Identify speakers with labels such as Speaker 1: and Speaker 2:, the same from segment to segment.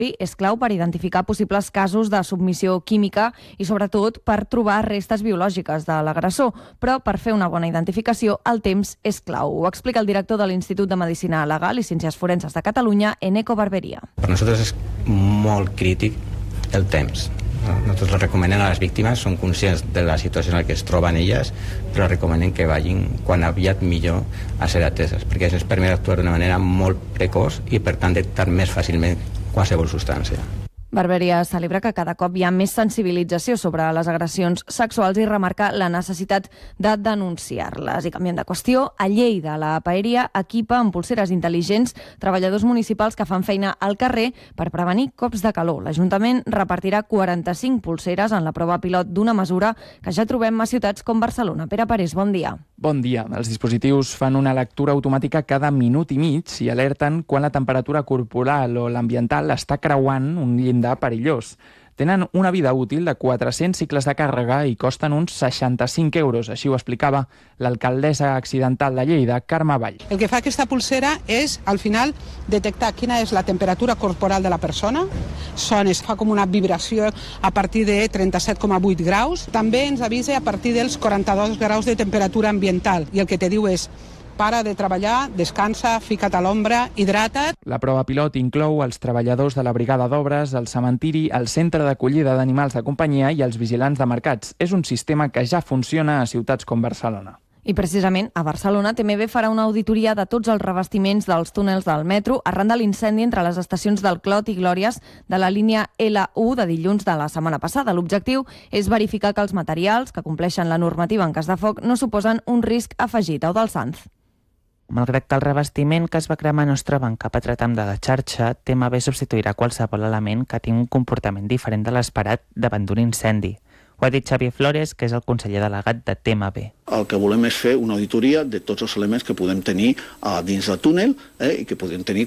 Speaker 1: és clau per identificar possibles casos de submissió química i, sobretot, per trobar restes biològiques de l'agressor. Però per fer una bona identificació, el temps és clau. Ho explica el director de l'Institut de Medicina Legal i Ciències Forenses de Catalunya, Eneco Barberia.
Speaker 2: Per nosaltres és molt crític el temps. Nosaltres recomanem a les víctimes, són conscients de la situació en la que es troben elles, però recomanem que vagin quan aviat millor a ser ateses, perquè això ens permet actuar d'una manera molt precoç i, per tant, detectar més fàcilment qualsevol substància.
Speaker 1: Barberia celebra que cada cop hi ha més sensibilització sobre les agressions sexuals i remarca la necessitat de denunciar-les. I canviant de qüestió, a Lleida, la Paeria equipa amb pulseres intel·ligents treballadors municipals que fan feina al carrer per prevenir cops de calor. L'Ajuntament repartirà 45 pulseres en la prova pilot d'una mesura que ja trobem a ciutats com Barcelona. Pere Parés, bon dia.
Speaker 3: Bon dia. Els dispositius fan una lectura automàtica cada minut i mig i alerten quan la temperatura corporal o l'ambiental està creuant un llindar perillós. Tenen una vida útil de 400 cicles de càrrega i costen uns 65 euros. Així ho explicava l'alcaldessa accidental de Lleida, Carme Vall.
Speaker 4: El que fa aquesta pulsera és, al final, detectar quina és la temperatura corporal de la persona. Fa com una vibració a partir de 37,8 graus. També ens avisa a partir dels 42 graus de temperatura ambiental. I el que te diu és: para de treballar, descansa, fica't a l'ombra, hidrata't.
Speaker 3: La prova pilot inclou els treballadors de la brigada d'obres, el cementiri, el centre d'acollida d'animals de companyia i els vigilants de mercats. És un sistema que ja funciona a ciutats com Barcelona.
Speaker 1: I precisament a Barcelona, TMB farà una auditoria de tots els revestiments dels túnels del metro arran de l'incendi entre les estacions del Clot i Glòries de la línia L1 de dilluns de la setmana passada. L'objectiu és verificar que els materials que compleixen la normativa en cas de foc no suposen un risc afegit. Eudald Sanz.
Speaker 5: Malgrat que el revestiment que es va cremar no es troba en cap altre tram de la xarxa, TMB substituirà qualsevol element que tingui un comportament diferent de l'esperat davant d'un incendi. Ho ha dit Xavier Flores, que és el conseller delegat de TMB.
Speaker 6: El que volem és fer una auditoria de tots els elements que podem tenir dins del túnel i que podem tenir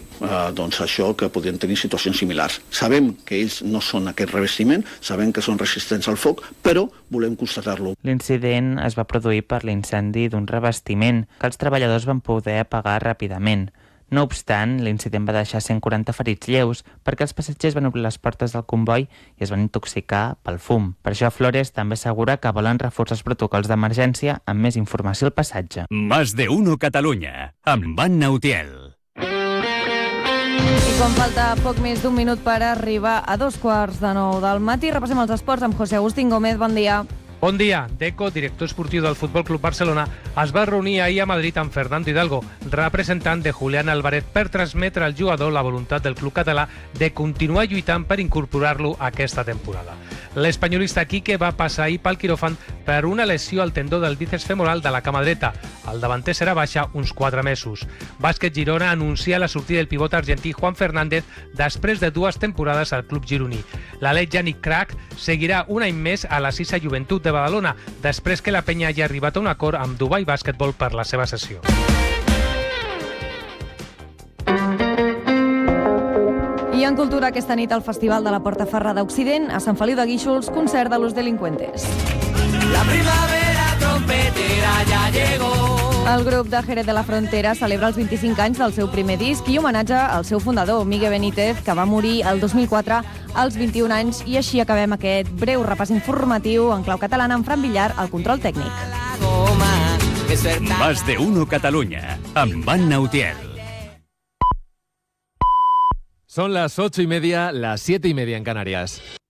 Speaker 6: que podem tenir situacions similars. Sabem que ells no són aquest revestiment, sabem que són resistents al foc, però volem constatar-lo.
Speaker 5: L'incident es va produir per l'incendi d'un revestiment que els treballadors van poder apagar ràpidament. No obstant, l'incident va deixar 140 ferits lleus perquè els passatgers van obrir les portes del comboi i es van intoxicar pel fum. Per això Flores també assegura que volen reforçar els protocols d'emergència amb més informació al passatge.
Speaker 7: Más de uno Catalunya, amb Anna Utiel.
Speaker 1: I com falta poc més d'un minut per arribar a 8:45 del matí, repassem els esports amb José Agustín Gómez. Bon dia.
Speaker 8: Bon dia. Deco, director esportiu del Futbol Club Barcelona, es va reunir ahir a Madrid amb Fernando Hidalgo, representant de Julián Álvarez, per transmetre al jugador la voluntat del club català de continuar lluitant per incorporar-lo aquesta temporada. L'espanyolista Quique va passar ahir pel quiròfan per una lesió al tendó del bíceps femoral de la cama dreta. El davanter serà baixa uns 4 mesos. Bàsquet Girona anuncia la sortida del pivot argentí Juan Fernández després de 2 temporades al club gironí. L'alè Yannick Crac seguirà un any més a la Sisa Joventut de Badalona, després que la penya hagi arribat a un acord amb Dubai Basketball per la seva cessió. I en cultura, aquesta nit al Festival de la Portaferrada Occident, a Sant Feliu de Guíxols, concert de Los Delincuentes.
Speaker 9: La primavera trompetera ya llegó.
Speaker 1: El grup de Jerez de la Frontera celebra els 25 anys del seu primer disc i homenatge al seu fundador, Miguel Benítez, que va morir el 2004 als 21 anys. I així acabem aquest breu repàs informatiu en clau catalana amb Fran Villar, al control tècnic.
Speaker 7: Más de uno Catalunya, amb Anna Utiel.
Speaker 10: Son las 8:30, las 7:30 en Canarias.